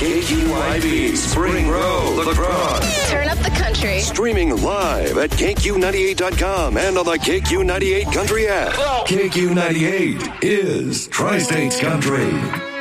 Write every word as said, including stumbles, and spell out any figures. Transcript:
K Q I V Spring Row, La Crosse. Turn up the country. Streaming live at K Q ninety-eight dot com and on the K Q ninety-eight Country app. K Q ninety-eight is Tri-States Country.